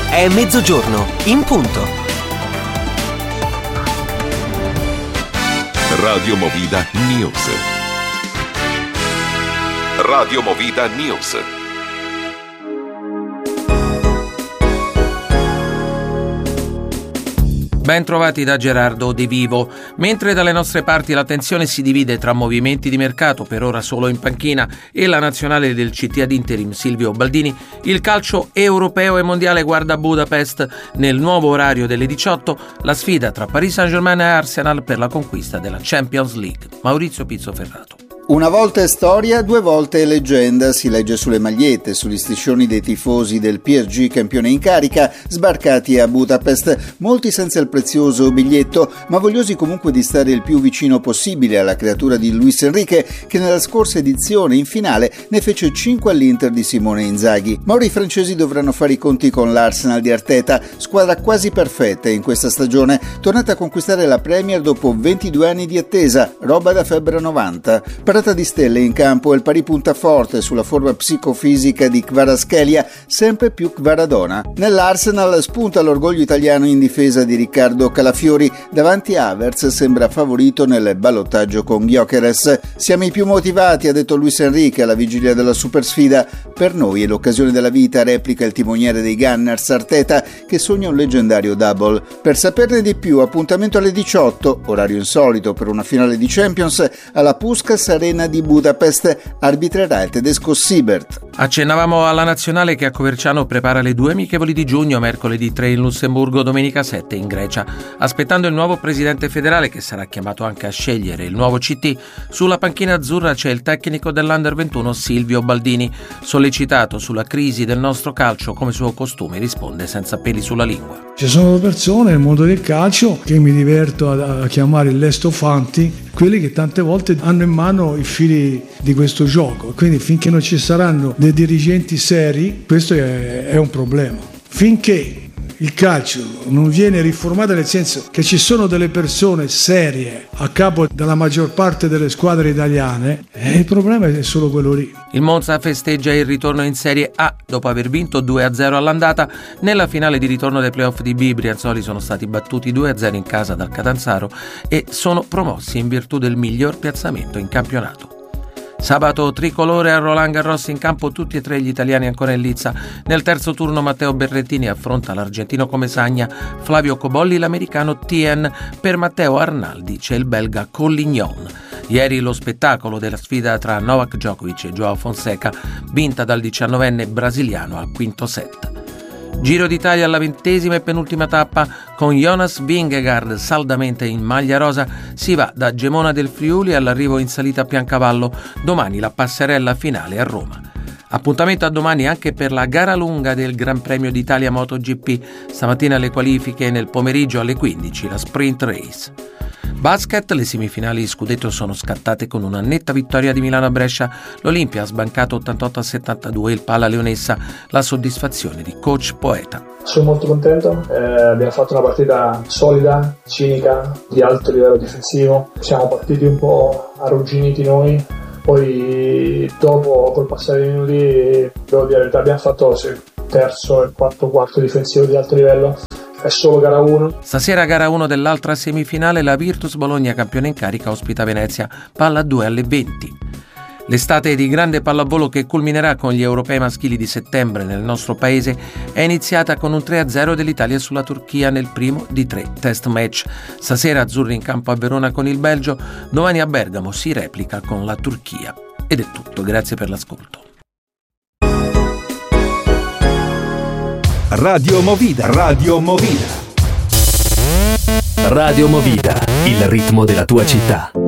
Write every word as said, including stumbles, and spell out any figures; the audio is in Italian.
È mezzogiorno, in punto. Radio Movida News. Radio Movida News. Ben trovati da Gerardo De Vivo. Mentre dalle nostre parti la tensione si divide tra movimenti di mercato, per ora solo in panchina, e la nazionale del C T ad interim Silvio Baldini, il calcio europeo e mondiale guarda Budapest. Nel nuovo orario delle diciotto, la sfida tra Paris Saint-Germain e Arsenal per la conquista della Champions League. Maurizio Pizzoferrato. Una volta è storia, due volte è leggenda, si legge sulle magliette, sugli striscioni dei tifosi del P S G campione in carica, sbarcati a Budapest, molti senza il prezioso biglietto, ma vogliosi comunque di stare il più vicino possibile alla creatura di Luis Enrique, che nella scorsa edizione in finale ne fece cinque all'Inter di Simone Inzaghi. Ma ora i francesi dovranno fare i conti con l'Arsenal di Arteta, squadra quasi perfetta in questa stagione, tornata a conquistare la Premier dopo ventidue anni di attesa, roba da febbre novanta. Parata di stelle in campo e il pari punta forte sulla forma psicofisica di Kvaratskhelia, sempre più Kvaradona. Nell'Arsenal spunta l'orgoglio italiano in difesa di Riccardo Calafiori, davanti a Havertz sembra favorito nel ballottaggio con Gyökeres. Siamo i più motivati, ha detto Luis Enrique alla vigilia della supersfida. Per noi è l'occasione della vita, replica il timoniere dei Gunners Arteta, che sogna un leggendario double. Per saperne di più, appuntamento alle diciotto, orario insolito per una finale di Champions, alla Puskás Arena di Budapest, arbitrerà il tedesco Siebert. Accennavamo alla nazionale che a Coverciano prepara le due amichevoli di giugno, mercoledì tre in Lussemburgo, domenica sette in Grecia. Aspettando il nuovo presidente federale, che sarà chiamato anche a scegliere il nuovo C T, sulla panchina azzurra c'è il tecnico dell'Under ventuno Silvio Baldini. Sollecitato sulla crisi del nostro calcio, come suo costume risponde senza peli sulla lingua. Ci sono persone nel mondo del calcio che mi diverto a, a chiamare lestofanti, quelli che tante volte hanno in mano i fili di questo gioco, quindi finché non ci saranno dei dirigenti seri, questo è, è un problema. Finché il calcio non viene riformato, nel senso che ci sono delle persone serie a capo della maggior parte delle squadre italiane, e il problema è solo quello lì. Il Monza festeggia il ritorno in Serie A dopo aver vinto due a zero all'andata. Nella finale di ritorno dei playoff di B, i brianzoli sono stati battuti due a zero in casa dal Catanzaro e sono promossi in virtù del miglior piazzamento in campionato. Sabato tricolore a Roland Garros, in campo tutti e tre gli italiani ancora in lizza. Nel terzo turno Matteo Berrettini affronta l'argentino Comesaña, Flavio Cobolli l'americano Tien, per Matteo Arnaldi c'è il belga Collignon. Ieri lo spettacolo della sfida tra Novak Djokovic e Joao Fonseca, vinta dal diciannovenne brasiliano al quinto set. Giro d'Italia alla ventesima e penultima tappa, con Jonas Vingegaard saldamente in maglia rosa, si va da Gemona del Friuli all'arrivo in salita a Piancavallo, domani la passerella finale a Roma. Appuntamento a domani anche per la gara lunga del Gran Premio d'Italia MotoGP, stamattina le qualifiche, nel pomeriggio alle quindici la sprint race. Basket, le semifinali di scudetto sono scattate con una netta vittoria di Milano a Brescia. L'Olimpia ha sbancato ottantotto a settantadue il Palla Leonessa, la soddisfazione di coach Poeta. Sono molto contento, eh, abbiamo fatto una partita solida, cinica, di alto livello difensivo. Siamo partiti un po' arrugginiti noi, poi dopo col passare dei minuti, devo dire la verità, abbiamo fatto il terzo e quarto quarto difensivo di alto livello. È solo gara uno. Stasera gara uno dell'altra semifinale, la Virtus Bologna campione in carica ospita Venezia, palla due alle venti. L'estate di grande pallavolo che culminerà con gli europei maschili di settembre nel nostro paese è iniziata con un tre a zero dell'Italia sulla Turchia nel primo di tre test match. Stasera azzurri in campo a Verona con il Belgio, domani a Bergamo si replica con la Turchia. Ed è tutto, grazie per l'ascolto. Radio Movida. Radio Movida. Radio Movida, il ritmo della tua città.